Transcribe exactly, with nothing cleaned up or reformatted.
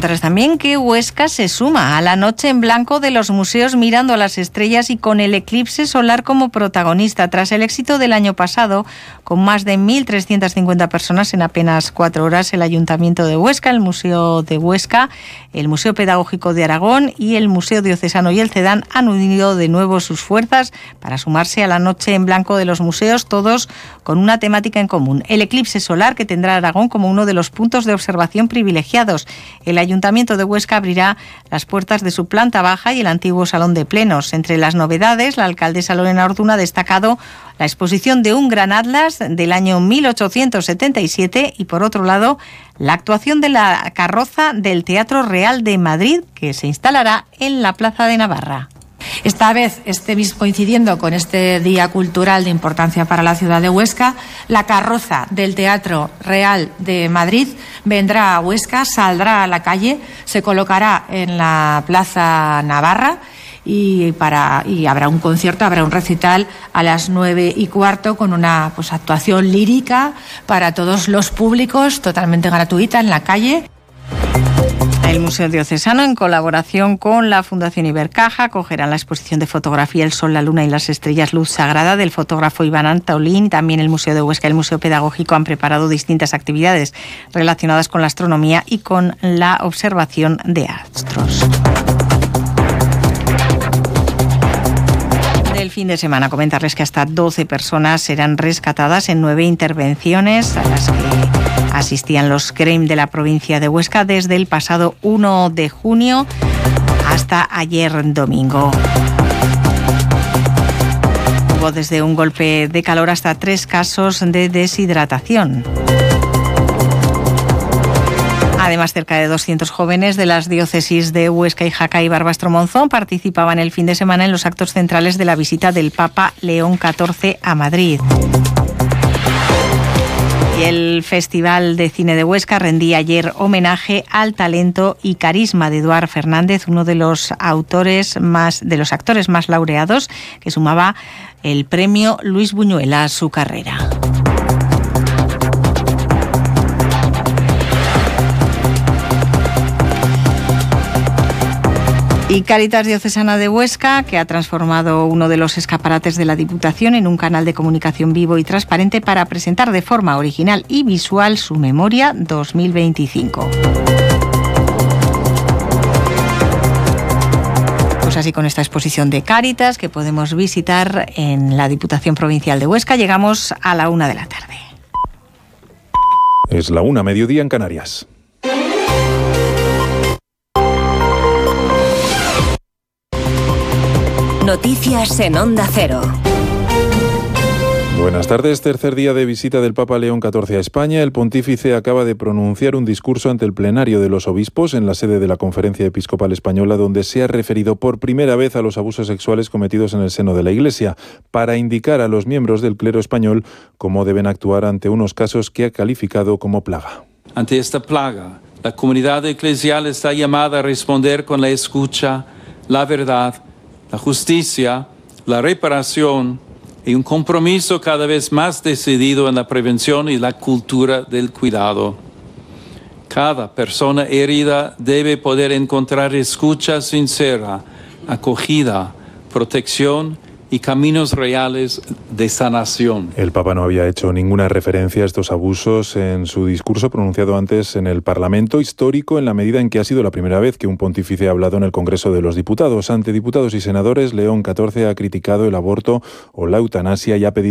contarles también que Huesca se suma a la noche en blanco de los museos mirando a las estrellas y con el eclipse solar como protagonista. Tras el éxito del año pasado, con más de mil trescientas cincuenta personas en apenas cuatro horas, el Ayuntamiento de Huesca, el Museo de Huesca, el Museo Pedagógico de Aragón y el Museo Diocesano y el CEDAN han unido de nuevo sus fuerzas para sumarse a la noche en blanco de los museos, todos con una temática en común: el eclipse solar, que tendrá Aragón como uno de los puntos de observación privilegiados. El Ayuntamiento de Huesca abrirá las puertas de su planta baja y el antiguo salón de plenos. Entre las novedades, la alcaldesa Lorena Orduna ha destacado la exposición de un gran atlas del año mil ochocientos setenta y siete y, por otro lado, la actuación de la carroza del Teatro Real de Madrid, que se instalará en la Plaza de Navarra. Esta vez, este mismo, coincidiendo con este día cultural de importancia para la ciudad de Huesca, la carroza del Teatro Real de Madrid vendrá a Huesca, saldrá a la calle, se colocará en la Plaza Navarra y, para, y habrá un concierto, habrá un recital a las nueve y cuarto con una pues, actuación lírica para todos los públicos, totalmente gratuita en la calle. El Museo Diocesano, en colaboración con la Fundación Ibercaja, acogerá la exposición de fotografía El Sol, la Luna y las Estrellas, Luz Sagrada, del fotógrafo Iván Antolín. También el Museo de Huesca y el Museo Pedagógico han preparado distintas actividades relacionadas con la astronomía y con la observación de astros. El fin de semana, comentarles que hasta doce personas serán rescatadas en nueve intervenciones a las que asistían los C R E I M de la provincia de Huesca desde el pasado uno de junio hasta ayer domingo. Hubo desde un golpe de calor hasta tres casos de deshidratación. Además, cerca de doscientos jóvenes de las diócesis de Huesca y Jaca y Barbastro Monzón participaban el fin de semana en los actos centrales de la visita del Papa León catorce a Madrid. Y el Festival de Cine de Huesca rendía ayer homenaje al talento y carisma de Eduard Fernández, uno de los autores más, de los actores más laureados, que sumaba el premio Luis Buñuel a su carrera. Y Cáritas Diocesana de Huesca, que ha transformado uno de los escaparates de la Diputación en un canal de comunicación vivo y transparente para presentar de forma original y visual su memoria dos mil veinticinco. Pues así, con esta exposición de Cáritas que podemos visitar en la Diputación Provincial de Huesca, llegamos a la una de la tarde. Es la una, mediodía en Canarias. Noticias en Onda Cero. Buenas tardes. Tercer día de visita del Papa León catorce a España. El pontífice acaba de pronunciar un discurso ante el plenario de los obispos en la sede de la Conferencia Episcopal Española, donde se ha referido por primera vez a los abusos sexuales cometidos en el seno de la Iglesia, para indicar a los miembros del clero español cómo deben actuar ante unos casos que ha calificado como plaga. Ante esta plaga, la comunidad eclesial está llamada a responder con la escucha, la verdad, la justicia, la reparación y un compromiso cada vez más decidido en la prevención y la cultura del cuidado. Cada persona herida debe poder encontrar escucha sincera, acogida, protección y caminos reales de sanación. El Papa no había hecho ninguna referencia a estos abusos en su discurso pronunciado antes en el Parlamento, histórico en la medida en que ha sido la primera vez que un pontífice ha hablado en el Congreso de los Diputados. Ante diputados y senadores, León catorce ha criticado el aborto o la eutanasia y ha pedido